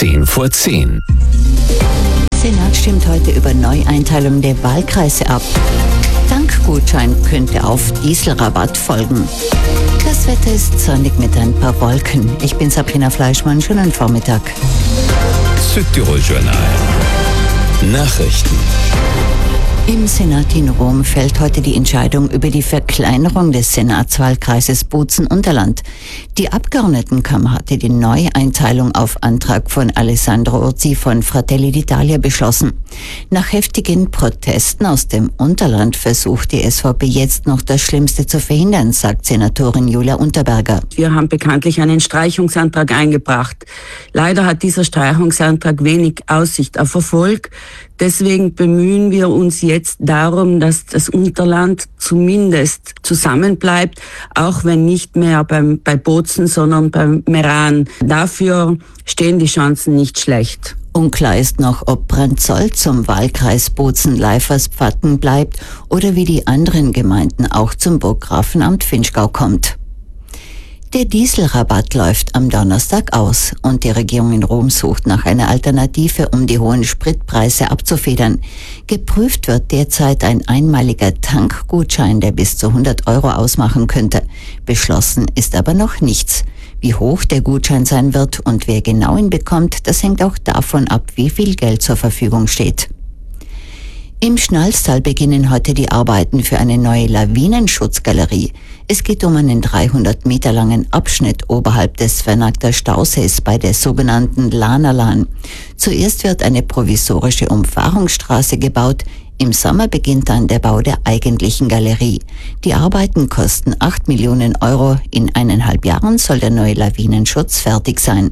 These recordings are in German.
10:10. Senat stimmt heute über Neueinteilung der Wahlkreise ab. Tankgutschein könnte auf Dieselrabatt folgen. Das Wetter ist sonnig mit ein paar Wolken. Ich bin Sabrina Fleischmann, schönen Vormittag. Südtirol Journal. Nachrichten. Im Senat in Rom fällt heute die Entscheidung über die Verkleinerung des Senatswahlkreises Bozen-Unterland. Die Abgeordnetenkammer hatte die Neueinteilung auf Antrag von Alessandro Urzi von Fratelli d'Italia beschlossen. Nach heftigen Protesten aus dem Unterland versucht die SVP jetzt noch das Schlimmste zu verhindern, sagt Senatorin Julia Unterberger. Wir haben bekanntlich einen Streichungsantrag eingebracht. Leider hat dieser Streichungsantrag wenig Aussicht auf Erfolg. Deswegen bemühen wir uns jetzt darum, dass das Unterland zumindest zusammenbleibt, auch wenn nicht mehr bei Bozen, sondern beim Meran. Dafür stehen die Chancen nicht schlecht. Unklar ist noch, ob Brandzol zum Wahlkreis Bozen-Leiferspfatten bleibt oder wie die anderen Gemeinden auch zum Burggrafenamt Vinschgau kommt. Der Dieselrabatt läuft am Donnerstag aus und die Regierung in Rom sucht nach einer Alternative, um die hohen Spritpreise abzufedern. Geprüft wird derzeit ein einmaliger Tankgutschein, der bis zu 100 € ausmachen könnte. Beschlossen ist aber noch nichts. Wie hoch der Gutschein sein wird und wer genau ihn bekommt, das hängt auch davon ab, wie viel Geld zur Verfügung steht. Im Schnalztal beginnen heute die Arbeiten für eine neue Lawinenschutzgalerie. Es geht um einen 300 Meter langen Abschnitt oberhalb des Vernagter Stausees bei der sogenannten Lanalan. Zuerst wird eine provisorische Umfahrungsstraße gebaut. Im Sommer beginnt dann der Bau der eigentlichen Galerie. Die Arbeiten kosten 8 Millionen €. In 1,5 Jahren soll der neue Lawinenschutz fertig sein.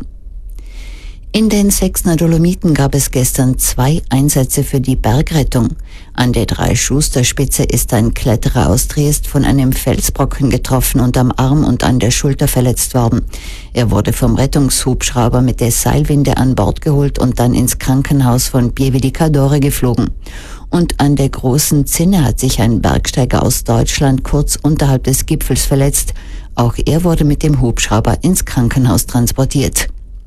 In den Sechsner Dolomiten gab es gestern 2 Einsätze für die Bergrettung. An der Drei-Schuster-Spitze ist ein Kletterer aus Triest von einem Felsbrocken getroffen und am Arm und an der Schulter verletzt worden. Er wurde vom Rettungshubschrauber mit der Seilwinde an Bord geholt und dann ins Krankenhaus von Pieve di Cadore geflogen. Und an der Großen Zinne hat sich ein Bergsteiger aus Deutschland kurz unterhalb des Gipfels verletzt. Auch er wurde mit dem Hubschrauber ins Krankenhaus transportiert.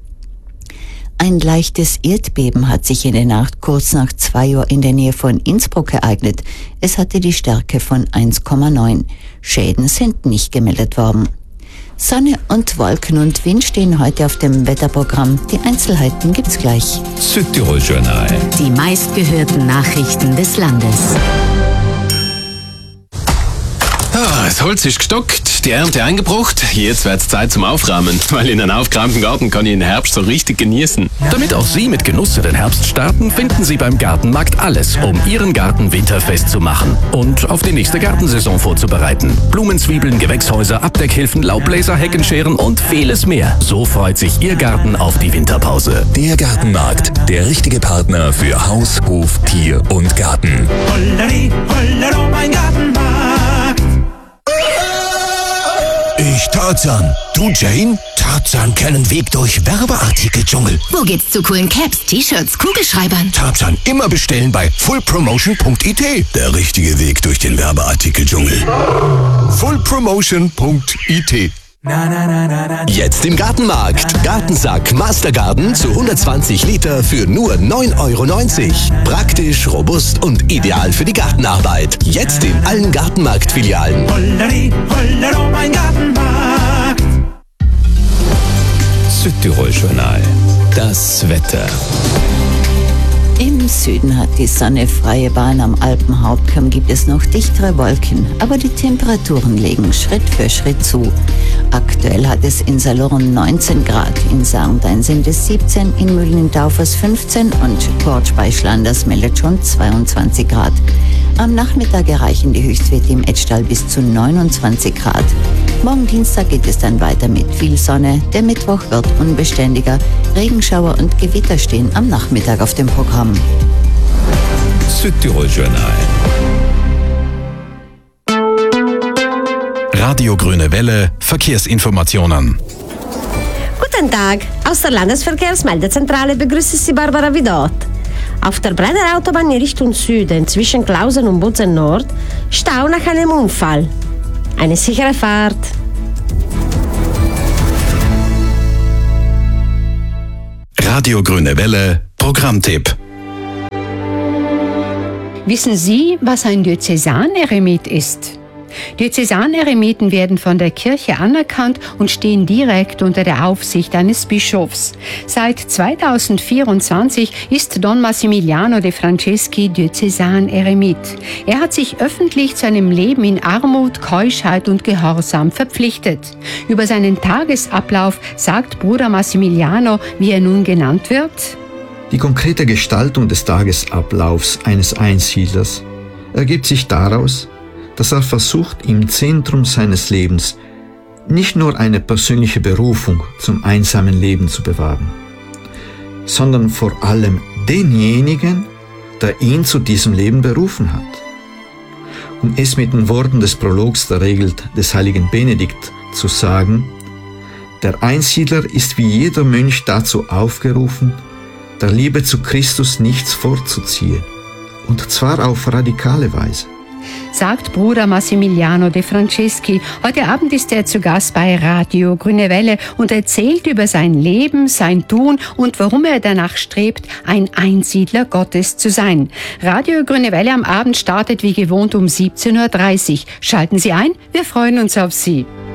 Ein leichtes Erdbeben hat sich in der Nacht kurz nach 2 Uhr in der Nähe von Innsbruck ereignet. Es hatte die Stärke von 1,9. Schäden sind nicht gemeldet worden. Sonne und Wolken und Wind stehen heute auf dem Wetterprogramm. Die Einzelheiten gibt's gleich. Südtirol Journal. Die meistgehörten Nachrichten des Landes. Das Holz ist gestockt, die Ernte eingebracht. Jetzt wird's Zeit zum Aufräumen, weil in einem aufgeräumten Garten kann ich den Herbst so richtig genießen. Damit auch Sie mit Genuss in den Herbst starten, finden Sie beim Gartenmarkt alles, um Ihren Garten winterfest zu machen und auf die nächste Gartensaison vorzubereiten. Blumenzwiebeln, Gewächshäuser, Abdeckhilfen, Laubbläser, Heckenscheren und vieles mehr. So freut sich Ihr Garten auf die Winterpause. Der Gartenmarkt, der richtige Partner für Haus, Hof, Tier und Garten. Holleri, hollero, mein Gartenmarkt. Ich Tarzan. Du Jane? Tarzan kennen Weg durch Werbeartikeldschungel. Wo geht's zu coolen Caps, T-Shirts, Kugelschreibern? Tarzan immer bestellen bei fullpromotion.it. Der richtige Weg durch den Werbeartikeldschungel. fullpromotion.it. Jetzt im Gartenmarkt. Gartensack Mastergarden zu 120 Liter für nur 9,90 €. Praktisch, robust und ideal für die Gartenarbeit. Jetzt in allen Gartenmarkt-Filialen. Holleri, hollero, mein Gartenmarkt. Südtirol Journal. Das Wetter. Im Süden hat die Sonne freie Bahn, am Alpenhauptkamm gibt es noch dichtere Wolken, aber die Temperaturen legen Schritt für Schritt zu. Aktuell hat es in Salurn 19 Grad, in Sarntein sind es 17, in Mühlen im Taufers 15 und Gortsch bei Schlanders meldet schon 22 Grad. Am Nachmittag erreichen die Höchstwerte im Etschtal bis zu 29 Grad. Morgen Dienstag geht es dann weiter mit viel Sonne. Der Mittwoch wird unbeständiger. Regenschauer und Gewitter stehen am Nachmittag auf dem Programm. Südtirol Journal. Radio Grüne Welle, Verkehrsinformationen. Guten Tag, aus der Landesverkehrsmeldezentrale begrüßt Sie Barbara Vidot. Auf der Brenner Autobahn in Richtung Süden zwischen Klausen und Bozen Nord Stau nach einem Unfall. Eine sichere Fahrt. Radio Grüne Welle Programmtipp. Wissen Sie, was ein Diözesaneremit ist? Diözesaneremiten werden von der Kirche anerkannt und stehen direkt unter der Aufsicht eines Bischofs. Seit 2024 ist Don Massimiliano de Franceschi Diözesaneremit. Er hat sich öffentlich zu einem Leben in Armut, Keuschheit und Gehorsam verpflichtet. Über seinen Tagesablauf sagt Bruder Massimiliano, wie er nun genannt wird: Die konkrete Gestaltung des Tagesablaufs eines Einsiedlers ergibt sich daraus, dass er versucht, im Zentrum seines Lebens nicht nur eine persönliche Berufung zum einsamen Leben zu bewahren, sondern vor allem denjenigen, der ihn zu diesem Leben berufen hat. Um es mit den Worten des Prologs der Regel des heiligen Benedikt zu sagen: Der Einsiedler ist wie jeder Mönch dazu aufgerufen, der Liebe zu Christus nichts vorzuziehen, und zwar auf radikale Weise. Sagt Bruder Massimiliano de Franceschi. Heute Abend ist er zu Gast bei Radio Grüne Welle und erzählt über sein Leben, sein Tun und warum er danach strebt, ein Einsiedler Gottes zu sein. Radio Grüne Welle am Abend startet wie gewohnt um 17:30 Uhr. Schalten Sie ein, wir freuen uns auf Sie.